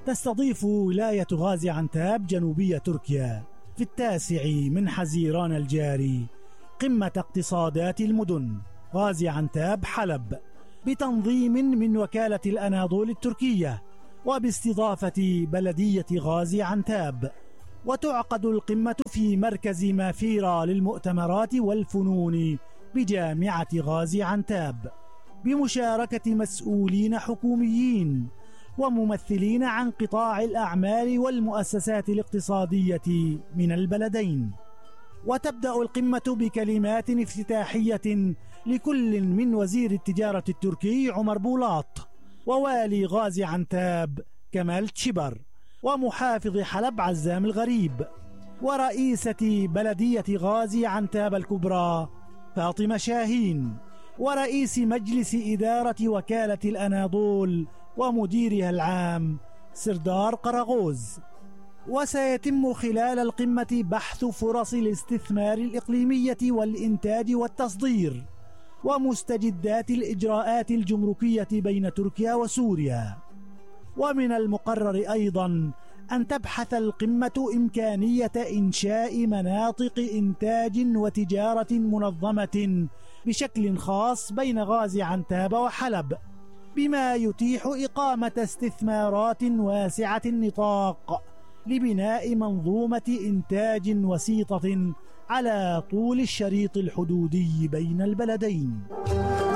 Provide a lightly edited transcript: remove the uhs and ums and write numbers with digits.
تستضيف ولاية غازي عنتاب جنوبية تركيا في 9 من حزيران الجاري قمة اقتصادات المدن غازي عنتاب حلب بتنظيم من وكالة الأناضول التركية وباستضافة بلدية غازي عنتاب. وتعقد القمة في مركز مافيرا للمؤتمرات والفنون بجامعة غازي عنتاب بمشاركة مسؤولين حكوميين وممثلين عن قطاع الأعمال والمؤسسات الاقتصادية من البلدين. وتبدأ القمة بكلمات افتتاحية لكل من وزير التجارة التركي عمر بولاط ووالي غازي عنتاب كمال تشيبر ومحافظ حلب عزام الغريب ورئيسة بلدية غازي عنتاب الكبرى فاطمة شاهين ورئيس مجلس إدارة وكالة الأناضول ومديرها العام سردار قرغوز. وسيتم خلال القمة بحث فرص الاستثمار الإقليمية والإنتاج والتصدير ومستجدات الإجراءات الجمركية بين تركيا وسوريا. ومن المقرر أيضا أن تبحث القمة إمكانية إنشاء مناطق إنتاج وتجارة منظمة بشكل خاص بين غازي عنتاب وحلب بما يتيح إقامة استثمارات واسعة النطاق لبناء منظومة إنتاج وسيطة على طول الشريط الحدودي بين البلدين.